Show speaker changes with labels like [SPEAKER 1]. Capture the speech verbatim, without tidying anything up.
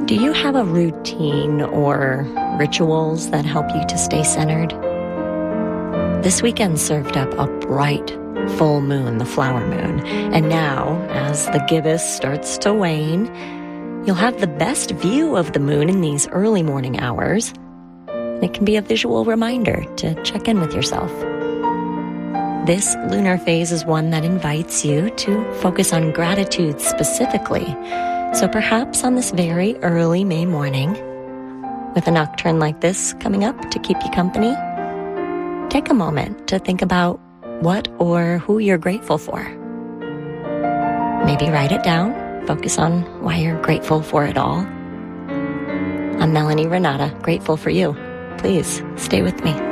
[SPEAKER 1] Do you have a routine or rituals that help you to stay centered? This weekend served up a bright full moon, the flower moon, and now, as the gibbous starts to wane, you'll have the best view of the moon in these early morning hours. It can be a visual reminder to check in with yourself. This lunar phase is one that invites you to focus on gratitude specifically. So perhaps on this very early May morning, with a nocturne like this coming up to keep you company, take a moment to think about what or who you're grateful for. Maybe write it down, focus on why you're grateful for it all. I'm Melanie Renata, grateful for you. Please stay with me.